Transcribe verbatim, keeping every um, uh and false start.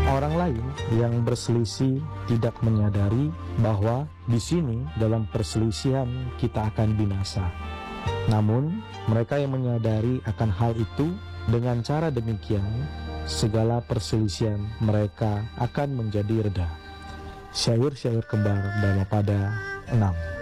Orang lain yang berselisih tidak menyadari bahwa di sini dalam perselisihan kita akan binasa. Namun, mereka yang menyadari akan hal itu, dengan cara demikian, segala perselisihan mereka akan menjadi reda. Syair-syair kembar Dhammapada enam.